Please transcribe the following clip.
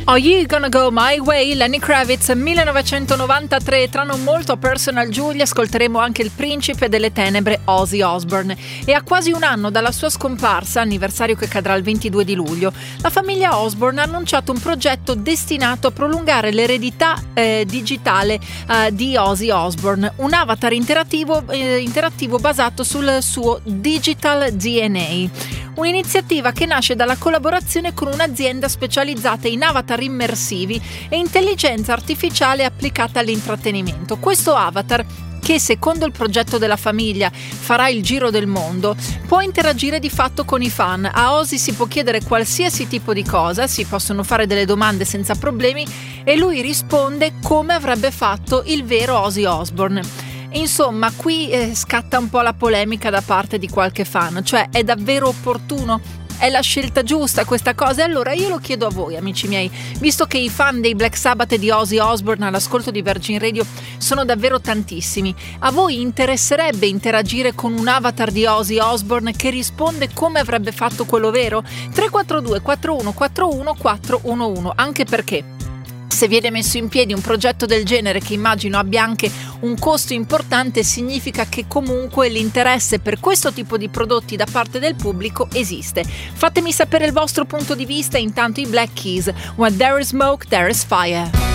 Are You Gonna Go My Way? Lenny Kravitz, 1993. Tra non molto a Personal Julie ascolteremo anche il principe delle tenebre Ozzy Osbourne. E a quasi un anno dalla sua scomparsa, anniversario che cadrà il 22 di luglio, la famiglia Osbourne ha annunciato un progetto destinato a prolungare l'eredità digitale di Ozzy Osbourne, un avatar interattivo basato sul suo Digital DNA. Un'iniziativa che nasce dalla collaborazione con un'azienda specializzata in avatar immersivi e intelligenza artificiale applicata all'intrattenimento. Questo avatar, che secondo il progetto della famiglia farà il giro del mondo, può interagire di fatto con i fan. A Ozzy si può chiedere qualsiasi tipo di cosa, si possono fare delle domande senza problemi e lui risponde come avrebbe fatto il vero Ozzy Osbourne. Insomma, qui scatta un po' la polemica da parte di qualche fan, cioè è davvero opportuno? È la scelta giusta questa cosa? E allora io lo chiedo a voi, amici miei, visto che i fan dei Black Sabbath e di Ozzy Osbourne all'ascolto di Virgin Radio sono davvero tantissimi, a voi interesserebbe interagire con un avatar di Ozzy Osbourne che risponde come avrebbe fatto quello vero? 342 4141 411, anche perché se viene messo in piedi un progetto del genere, che immagino abbia anche un costo importante, significa che comunque l'interesse per questo tipo di prodotti da parte del pubblico esiste. Fatemi sapere il vostro punto di vista. Intanto i Black Keys, When There is Smoke, There is Fire.